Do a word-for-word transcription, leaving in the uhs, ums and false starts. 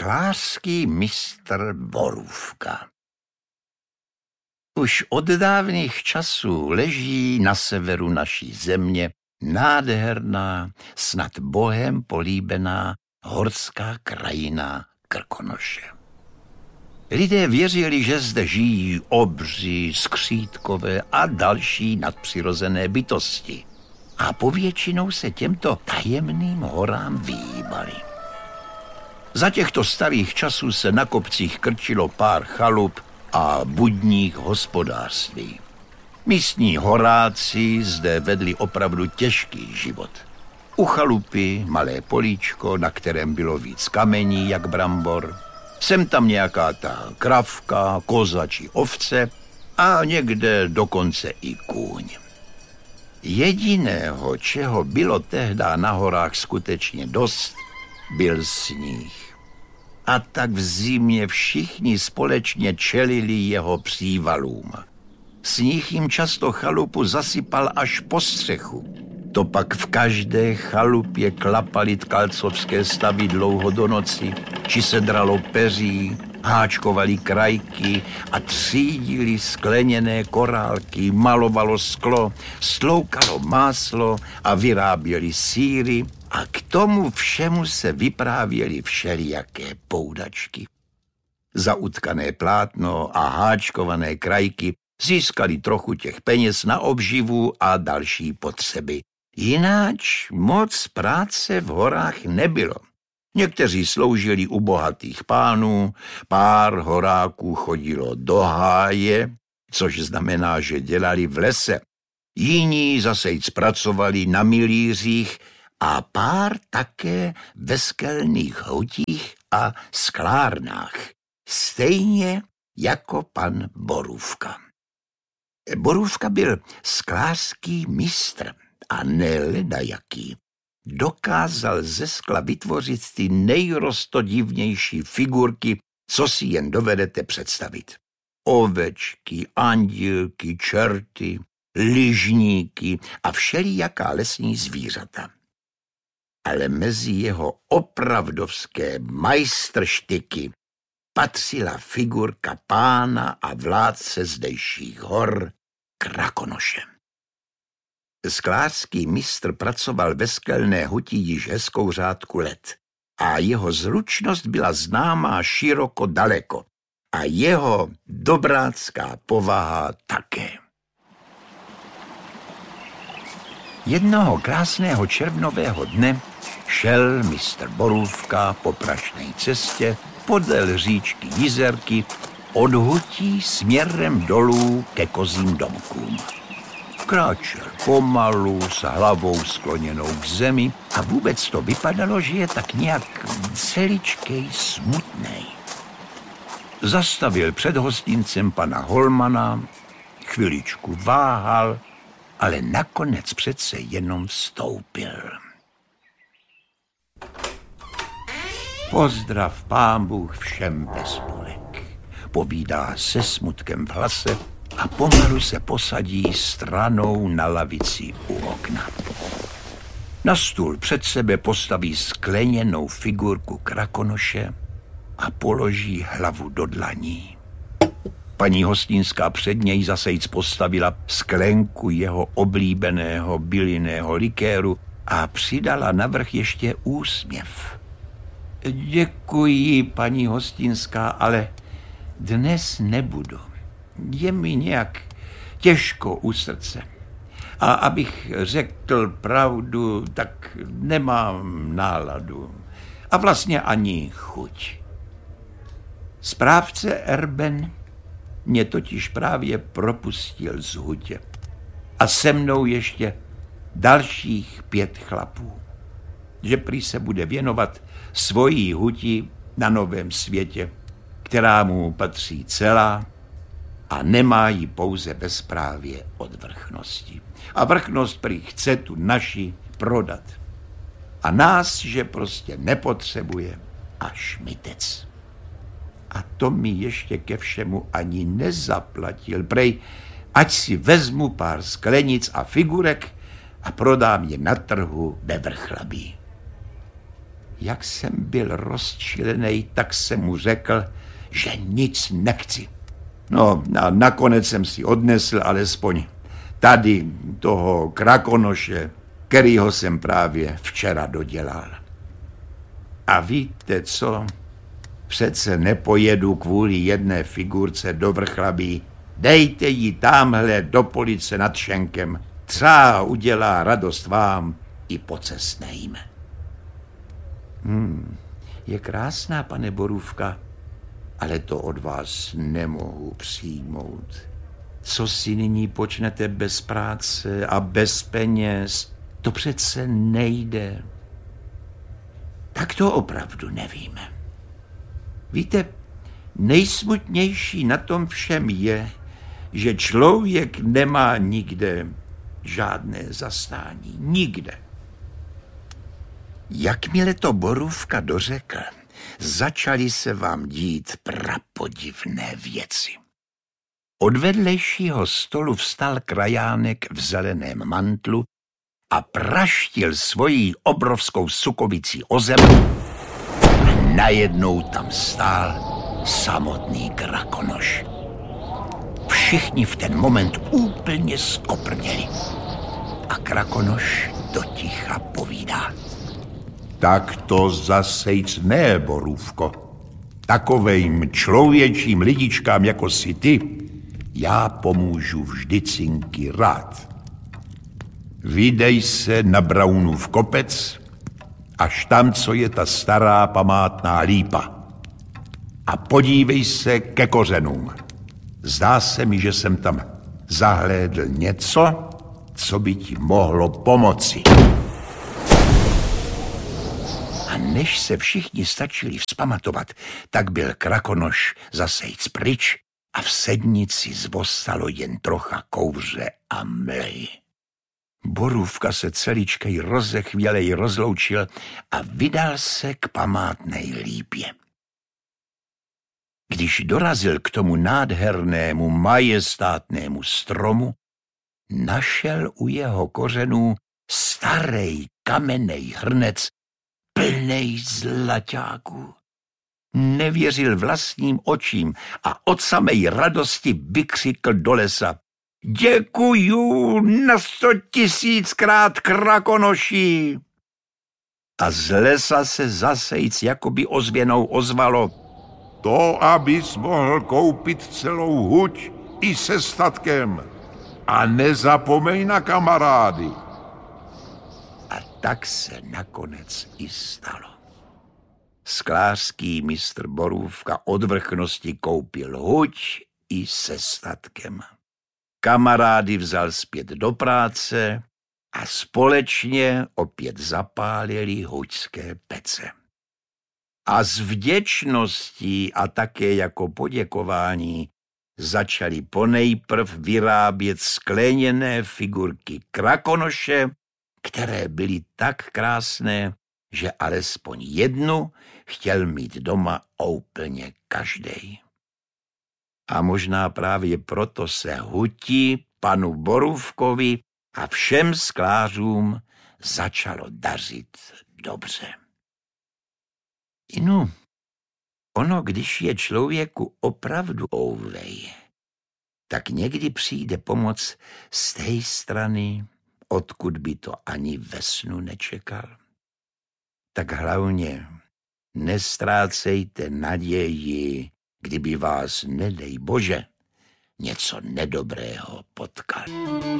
Sklářský mistr Borůvka. Už od dávných časů leží na severu naší země nádherná, snad Bohem políbená horská krajina Krkonoše. Lidé věřili, že zde žijí obři, skřítkové a další nadpřirozené bytosti. A povětšinou se těmto tajemným horám vyhýbali. Za těchto starých časů se na kopcích krčilo pár chalup a budních hospodářství. Místní horáci zde vedli opravdu těžký život. U chalupy malé políčko, na kterém bylo víc kamení jak brambor. Sem tam nějaká ta kravka, koza či ovce a někde dokonce i kůň. Jediného, čeho bylo tehdy na horách skutečně dost, byl sníh. A tak v zimě všichni společně čelili jeho přívalům. Sníh jim často chalupu zasypal až po střechu. To pak v každé chalupě klapali tkalcovské stavy dlouho do noci, či se dralo peří, háčkovali krajky a třídili skleněné korálky, malovalo sklo, stloukalo máslo a vyráběli sýry a k tomu všemu se vyprávěly všelijaké poudačky. Za utkané plátno a háčkované krajky získali trochu těch peněz na obživu a další potřeby. Jináč moc práce v horách nebylo. Někteří sloužili u bohatých pánů, pár horáků chodilo do háje, což znamená, že dělali v lese. Jiní zase pracovali na milířích a pár také ve skelných hutích a sklárnách. Stejně jako pan Borůvka. Borůvka byl sklářský mistr a ne ledajaký. Dokázal ze skla vytvořit ty nejrostodivnější figurky, co si jen dovedete představit. Ovečky, andílky, čerty, lyžníky a všelijaká lesní zvířata. Ale mezi jeho opravdovské majstrštyky patřila figurka pána a vládce zdejších hor Krakonoše. Sklářský mistr pracoval ve skelné huti již hezkou řádku let a jeho zručnost byla známá široko daleko a jeho dobrácká povaha také. Jednoho krásného červnového dne šel mistr Borůvka po prašné cestě podél říčky Jizerky od hutí směrem dolů ke kozím domkům. Kráčel pomalu, s hlavou skloněnou k zemi a vůbec to vypadalo, že je tak nějak celičkej smutnej. Zastavil před hostincem pana Holmana, chviličku váhal, ale nakonec přece jenom vstoupil. Pozdrav, pán Bůh všem bez spolek, povídá se smutkem v hlase a pomalu se posadí stranou na lavici u okna. Na stůl před sebe postaví skleněnou figurku Krakonoše a položí hlavu do dlaní. Paní hostinská před něj zasejc postavila sklenku jeho oblíbeného bylinného likéru a přidala navrch ještě úsměv. Děkuji, paní hostinská, ale dnes nebudu. Je mi nějak těžko u srdce. A abych řekl pravdu, tak nemám náladu. A vlastně ani chuť. Správce Erben mě totiž právě propustil z hutě. A se mnou ještě dalších pět chlapů. Že prý se bude věnovat svojí huti na Novém světě, která mu patří celá a nemá ji pouze bezprávě od vrchnosti. A vrchnost prý chce tu naši prodat. A nás, že prostě nepotřebuje, a šmitec. A to mi ještě ke všemu ani nezaplatil. Prej, ať si vezmu pár sklenic a figurek a prodám je na trhu ve Vrchlabí. Jak jsem byl rozčilený, tak jsem mu řekl, že nic nechci. No a nakonec jsem si odnesl alespoň tady toho krakonoše, kterýho jsem právě včera dodělal. A víte co? Přece nepojedu kvůli jedné figurce do Vrchlabí. Dejte ji támhle do police nad Šenkem. Třeba udělá radost vám i pocestným. Hmm, je krásná, pane Borůvka, ale to od vás nemohu přijmout. Co si nyní počnete bez práce a bez peněz? To přece nejde. Tak to opravdu nevíme. Víte, nejsmutnější na tom všem je, že člověk nemá nikde žádné zastání. Nikde. Jakmile to Borůvka dořekl, začaly se vám dít prapodivné věci. Od vedlejšího stolu vstal krajánek v zeleném mantlu a praštil svojí obrovskou sukovicí o zem a najednou tam stál samotný krakonoš. Všichni v ten moment úplně skoprněli a krakonoš doticha povídá. Tak to zasejc ne, Borůvko. Takovejm člověčím lidičkám jako si ty, já pomůžu vždycinky rád. Vydej se na Braunův kopec, až tam, co je ta stará památná lípa. A podívej se ke kořenům. Zdá se mi, že jsem tam zahlédl něco, co by ti mohlo pomoci. A než se všichni stačili vzpamatovat, tak byl krakonoš zasejc pryč a v sednici zvostalo jen trocha kouře a mlhy. Borůvka se celičkej rozechvělej rozloučil a vydal se k památné lípě. Když dorazil k tomu nádhernému, majestátnému stromu, našel u jeho kořenů starej kamenej hrnec plnej zlaťáků. Nevěřil vlastním očím a od samej radosti vykřikl do lesa. Děkuju na sto tisíckrát, krakonoši! A z lesa se zasejc jakoby ozvěnou ozvalo. To, abys mohl koupit celou huť i se statkem. A nezapomeň na kamarády. A tak se nakonec i stalo. Sklářský mistr Borůvka od vrchnosti koupil huť i se statkem. Kamarády vzal zpět do práce a společně opět zapálili huťské pece. A z vděčností a také jako poděkování začali ponejprv vyrábět skleněné figurky krakonoše, které byly tak krásné, že alespoň jednu chtěl mít doma úplně každej. A možná právě proto se huti, panu Borůvkovi a všem sklářům začalo dařit dobře. Inu, ono, když je člověku opravdu ouvej, tak někdy přijde pomoc z té strany, odkud by to ani ve snu nečekal. Tak hlavně nestrácejte naději, kdyby vás, nedej Bože, něco nedobrého potkal.